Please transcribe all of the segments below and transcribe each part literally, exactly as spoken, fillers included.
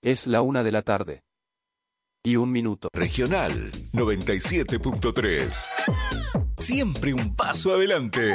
Es la una de la tarde. Y un minuto. Regional noventa y siete punto tres. Siempre un paso adelante.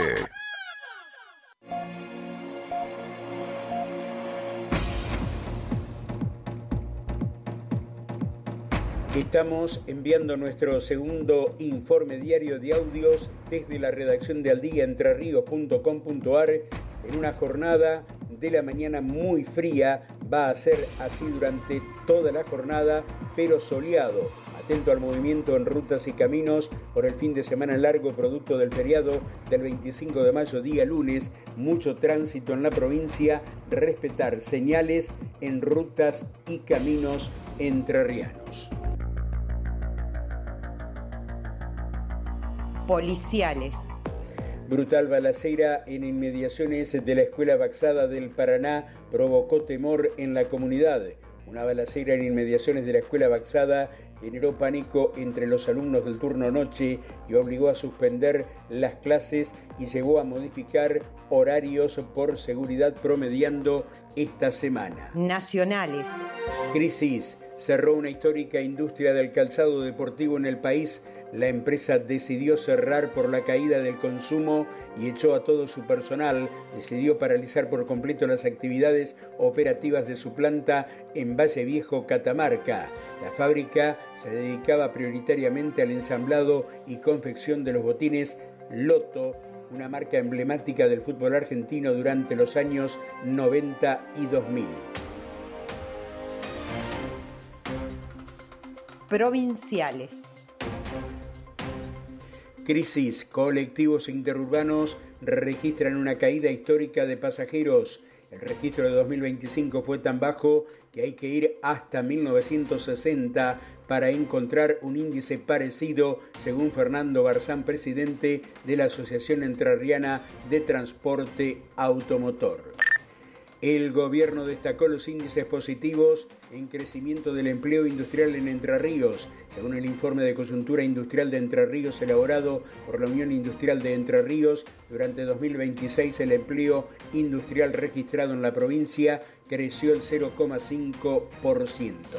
Estamos enviando nuestro segundo informe diario de audios desde la redacción de aldiaentrerrios punto com punto ar en una jornada de la mañana muy fría. Va a ser así durante toda la jornada, pero soleado. Atento al movimiento en rutas y caminos por el fin de semana largo producto del feriado del veinticinco de mayo, día lunes. Mucho tránsito en la provincia. Respetar señales en rutas y caminos entrerrianos. Policiales. Brutal balacera en inmediaciones de la Escuela Baxada del Paraná provocó temor en la comunidad. Una balacera en inmediaciones de la Escuela Baxada generó pánico entre los alumnos del turno noche y obligó a suspender las clases y llegó a modificar horarios por seguridad promediando esta semana. Nacionales. Crisis. Cerró una histórica industria del calzado deportivo en el país. La empresa decidió cerrar por la caída del consumo y echó a todo su personal. Decidió paralizar por completo las actividades operativas de su planta en Valle Viejo, Catamarca. La fábrica se dedicaba prioritariamente al ensamblado y confección de los botines Loto, una marca emblemática del fútbol argentino durante los años noventa y dos mil. Provinciales. Crisis. Colectivos interurbanos registran una caída histórica de pasajeros. El registro de dos mil veinticinco fue tan bajo que hay que ir hasta mil novecientos sesenta para encontrar un índice parecido, según Fernando Barzán, presidente de la Asociación Entrerriana de Transporte Automotor. El gobierno destacó los índices positivos en crecimiento del empleo industrial en Entre Ríos. Según el informe de coyuntura industrial de Entre Ríos elaborado por la Unión Industrial de Entre Ríos, durante dos mil veintiséis el empleo industrial registrado en la provincia creció el cero coma cinco por ciento.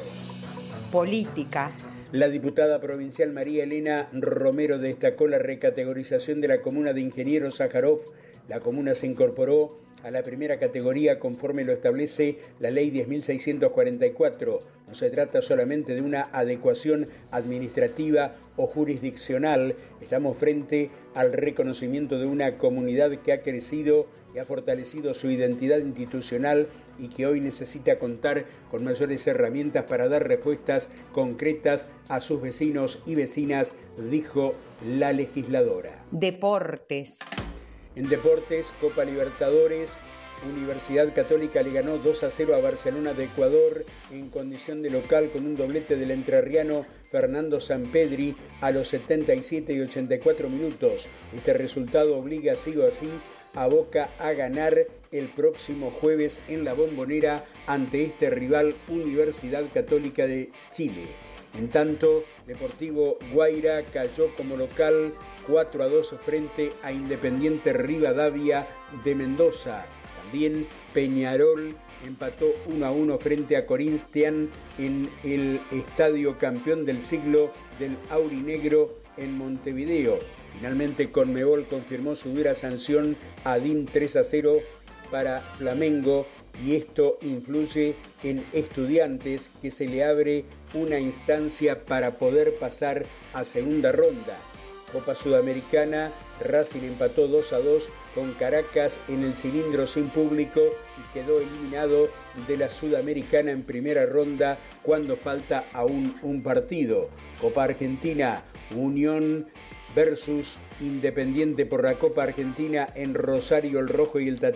Política. La diputada provincial María Elena Romero destacó la recategorización de la comuna de Ingeniero Sájarov. La comuna se incorporó a la primera categoría conforme lo establece la ley diez mil seiscientos cuarenta y cuatro. No se trata solamente de una adecuación administrativa o jurisdiccional. Estamos frente al reconocimiento de una comunidad que ha crecido y ha fortalecido su identidad institucional y que hoy necesita contar con mayores herramientas para dar respuestas concretas a sus vecinos y vecinas, dijo la legisladora. Deportes. En deportes, Copa Libertadores, Universidad Católica le ganó dos a cero a Barcelona de Ecuador en condición de local con un doblete del entrerriano Fernando Sampedri a los setenta y siete y ochenta y cuatro minutos. Este resultado obliga así o así a Boca a ganar el próximo jueves en la Bombonera ante este rival Universidad Católica de Chile. En tanto, Deportivo Guaira cayó como local cuatro a dos frente a Independiente Rivadavia de Mendoza. También Peñarol empató uno a uno frente a Corinthians en el Estadio Campeón del Siglo del Aurinegro en Montevideo. Finalmente, Conmebol confirmó su dura sanción a D I M tres a cero para Flamengo y esto influye en Estudiantes, que se le abre una instancia para poder pasar a segunda ronda. Copa Sudamericana, Racing empató dos a dos con Caracas en el cilindro sin público y quedó eliminado de la Sudamericana en primera ronda cuando falta aún un partido. Copa Argentina, Unión versus Independiente por la Copa Argentina en Rosario, el Rojo y el Tatuaje.